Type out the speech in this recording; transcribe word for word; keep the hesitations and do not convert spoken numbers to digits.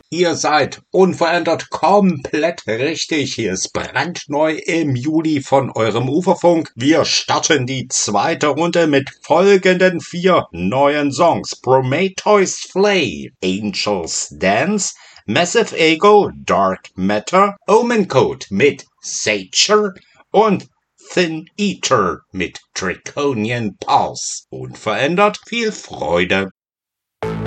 Ihr seid unverändert komplett richtig. Hier ist brandneu im Juli von eurem Uferfunk. Wir starten die zweite Runde mit folgenden vier neuen Songs: Prometheus Flay, Angels Dance, Massive Ego, Dark Matter, Omen Code mit Sacher und Thin Eater mit Draconian Pulse. Unverändert viel Freude.